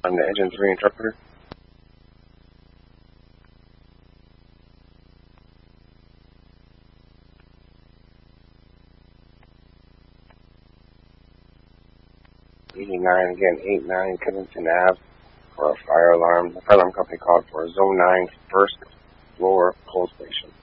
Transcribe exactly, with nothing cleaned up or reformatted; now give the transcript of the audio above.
I'm the Engine three interpreter. eighty-nine, again, eight nine Kensington Ave for a fire alarm. The fire alarm company called for a Zone nine first floor coal station.